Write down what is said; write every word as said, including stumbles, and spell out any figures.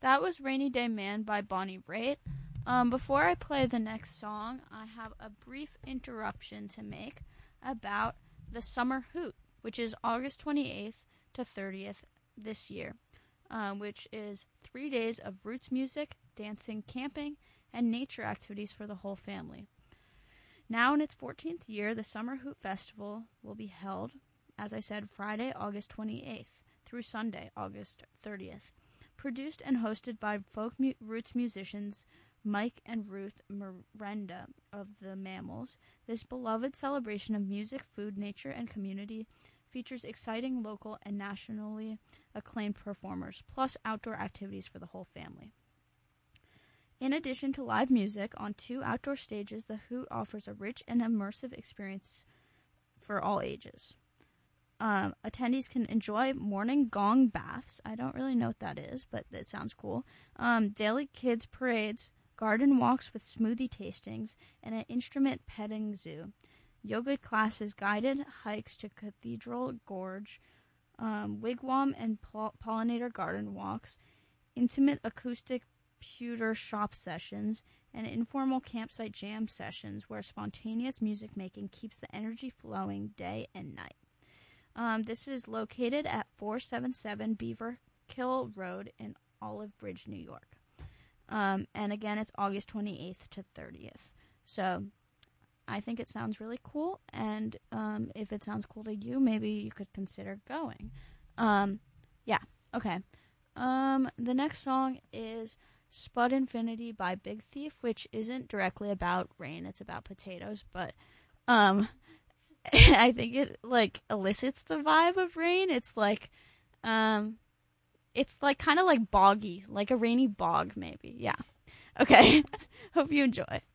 That was Rainy Day Man by Bonnie Raitt. Um, before I play the next song, I have a brief interruption to make about the Summer Hoot, which is August twenty-eighth to thirtieth this year, um, which is three days of roots music, dancing, camping, and nature activities for the whole family. Now in its fourteenth year, the Summer Hoot Festival will be held, as I said, Friday, August twenty-eighth through Sunday, August thirtieth. Produced and hosted by folk mu- roots musicians Mike and Ruth Miranda of the Mammals, this beloved celebration of music, food, nature, and community features exciting local and nationally acclaimed performers, plus outdoor activities for the whole family. In addition to live music, on two outdoor stages, the Hoot offers a rich and immersive experience for all ages. Um, attendees can enjoy morning gong baths. I don't really know what that is, but it sounds cool. Um, daily kids parades, garden walks with smoothie tastings, and an instrument petting zoo. Yoga classes, guided hikes to Cathedral Gorge, um, wigwam and pol- pollinator garden walks, intimate acoustic pewter shop sessions, and informal campsite jam sessions where spontaneous music making keeps the energy flowing day and night. Um, this is located at four seventy-seven Beaver Kill Road in Olive Bridge, New York. Um, and again, it's August twenty-eighth to thirtieth. So I think it sounds really cool, and um, if it sounds cool to you, maybe you could consider going. Um, yeah, okay. Um, the next song is Spud Infinity by Big Thief, which isn't directly about rain, it's about potatoes, but um, I think it, like, elicits the vibe of rain. It's like, um, it's like kind of like boggy, like a rainy bog, maybe. Yeah. Okay. Hope you enjoy.